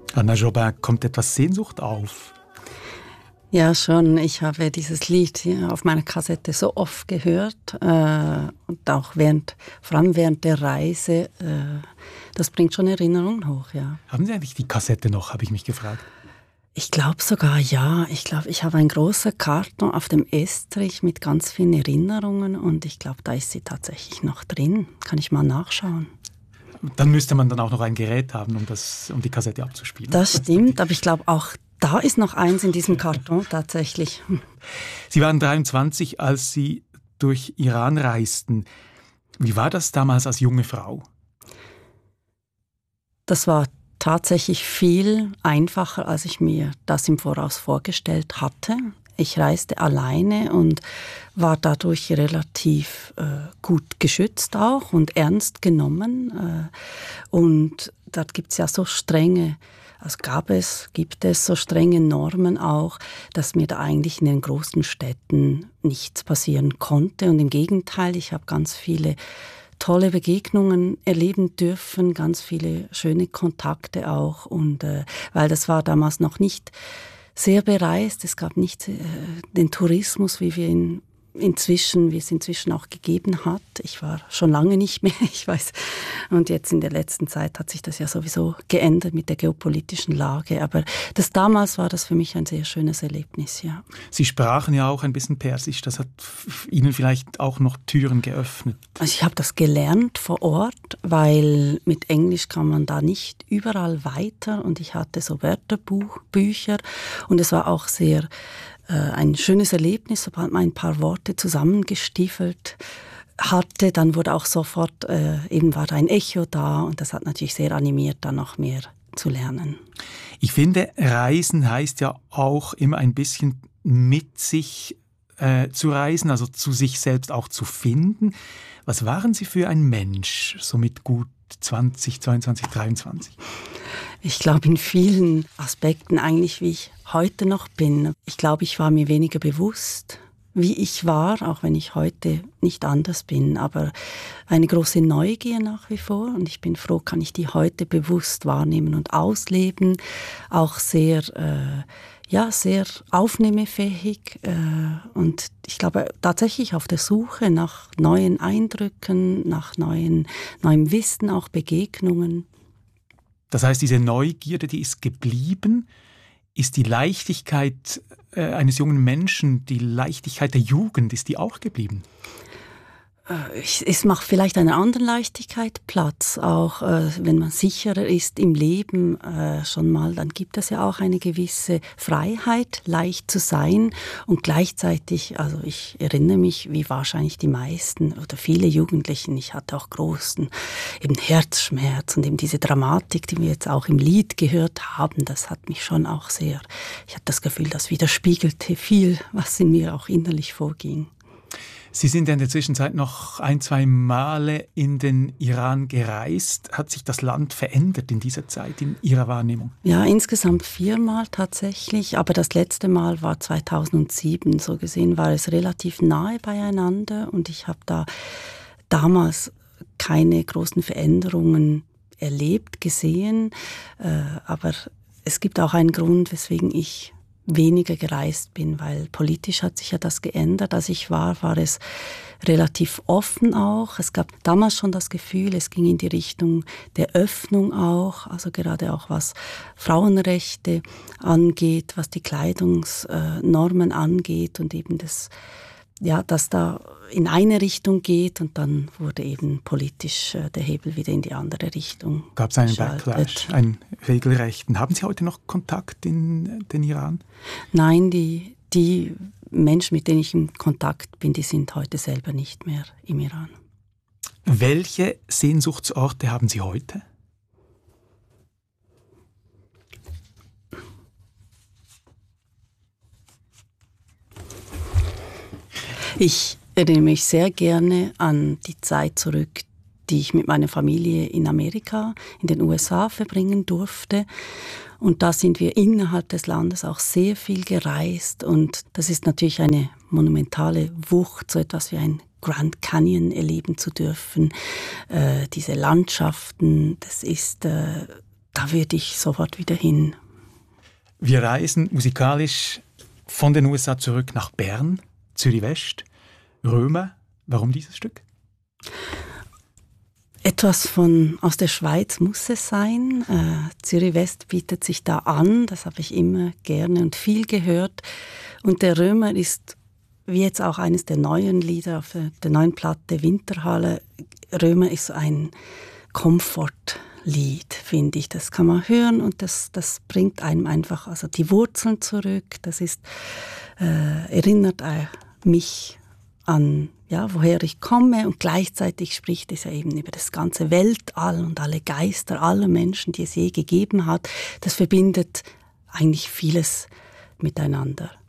Anna Jobin, kommt etwas Sehnsucht auf? Ja, schon. Ich habe dieses Lied hier auf meiner Kassette so oft gehört und auch vor allem während der Reise. Das bringt schon Erinnerungen hoch, ja. Haben Sie eigentlich die Kassette noch, habe ich mich gefragt. Ich glaube sogar, ja. Ich glaube, ich habe einen großen Karton auf dem Estrich mit ganz vielen Erinnerungen und ich glaube, da ist sie tatsächlich noch drin. Kann ich mal nachschauen. Dann müsste man dann auch noch ein Gerät haben, um die Kassette abzuspielen. Das stimmt, aber ich glaube auch, da ist noch eins in diesem Karton tatsächlich. Sie waren 23, als Sie durch Iran reisten. Wie war das damals als junge Frau? Das war tatsächlich viel einfacher, als ich mir das im Voraus vorgestellt hatte. Ich reiste alleine und war dadurch relativ gut geschützt auch und ernst genommen. Und dort gibt es ja so gibt es so strenge Normen auch, dass mir da eigentlich in den großen Städten nichts passieren konnte. Und im Gegenteil, ich habe ganz viele tolle Begegnungen erleben dürfen, ganz viele schöne Kontakte auch. Und weil das war damals noch nicht sehr bereist, es gab nicht den Tourismus, wie es inzwischen auch gegeben hat. Ich war schon lange nicht mehr, ich weiß. Und jetzt in der letzten Zeit hat sich das ja sowieso geändert mit der geopolitischen Lage. Aber damals war das für mich ein sehr schönes Erlebnis, ja. Sie sprachen ja auch ein bisschen Persisch. Das hat Ihnen vielleicht auch noch Türen geöffnet. Also ich habe das gelernt vor Ort, weil mit Englisch kann man da nicht überall weiter. Und ich hatte so Wörterbücher. Und es war auch sehr ein schönes Erlebnis, sobald man ein paar Worte zusammengestiefelt hatte, dann wurde auch sofort, war da ein Echo da und das hat natürlich sehr animiert, dann noch mehr zu lernen. Ich finde, Reisen heißt ja auch immer ein bisschen mit sich zu reisen, also zu sich selbst auch zu finden. Was waren Sie für ein Mensch, so mit gut 20, 22, 23? Ich glaube in vielen Aspekten eigentlich, wie ich heute noch bin. Ich glaube, ich war mir weniger bewusst, wie ich war, auch wenn ich heute nicht anders bin. Aber eine große Neugier nach wie vor. Und ich bin froh, kann ich die heute bewusst wahrnehmen und ausleben. Auch sehr aufnehmefähig. Und ich glaube tatsächlich auf der Suche nach neuen Eindrücken, nach neuem Wissen, auch Begegnungen. Das heißt, diese Neugierde, die ist geblieben. Ist die Leichtigkeit eines jungen Menschen, die Leichtigkeit der Jugend, ist die auch geblieben? Es macht vielleicht einer anderen Leichtigkeit Platz, auch wenn man sicherer ist im Leben schon mal, dann gibt es ja auch eine gewisse Freiheit, leicht zu sein und gleichzeitig, also ich erinnere mich, wie wahrscheinlich die meisten oder viele Jugendlichen, ich hatte auch großen eben Herzschmerz und eben diese Dramatik, die wir jetzt auch im Lied gehört haben, das hat mich schon auch sehr, ich hatte das Gefühl, das widerspiegelte viel, was in mir auch innerlich vorging. Sie sind ja in der Zwischenzeit noch 1-2 Male in den Iran gereist. Hat sich das Land verändert in dieser Zeit, in Ihrer Wahrnehmung? Ja, insgesamt 4 Mal tatsächlich, aber das letzte Mal war 2007. So gesehen war es relativ nahe beieinander und ich habe da damals keine großen Veränderungen erlebt, gesehen. Aber es gibt auch einen Grund, weswegen ich weniger gereist bin, weil politisch hat sich ja das geändert. Als ich war es relativ offen auch. Es gab damals schon das Gefühl, es ging in die Richtung der Öffnung auch, also gerade auch was Frauenrechte angeht, was die Kleidungsnormen angeht und eben dass da in eine Richtung geht und dann wurde eben politisch der Hebel wieder in die andere Richtung. Gab es einen Backlash, einen regelrechten? Haben Sie heute noch Kontakt in den Iran? Nein, die Menschen, mit denen ich in Kontakt bin, die sind heute selber nicht mehr im Iran. Welche Sehnsuchtsorte haben Sie heute? Ich erinnere mich sehr gerne an die Zeit zurück, die ich mit meiner Familie in Amerika, in den USA verbringen durfte. Und da sind wir innerhalb des Landes auch sehr viel gereist. Und das ist natürlich eine monumentale Wucht, so etwas wie ein Grand Canyon erleben zu dürfen. Diese Landschaften, das ist da würde ich sofort wieder hin. Wir reisen musikalisch von den USA zurück nach Bern, Zürich West, Römer. Warum dieses Stück? Etwas aus der Schweiz muss es sein. Zürich West bietet sich da an, das habe ich immer gerne und viel gehört. Und der Römer ist, wie jetzt auch eines der neuen Lieder auf der neuen Platte Winterhalle, Römer ist so ein Komfortlied, finde ich. Das kann man hören und das bringt einem einfach also die Wurzeln zurück. Das ist, erinnert mich an, ja, woher ich komme, und gleichzeitig spricht es ja eben über das ganze Weltall und alle Geister, alle Menschen, die es je gegeben hat. Das verbindet eigentlich vieles miteinander.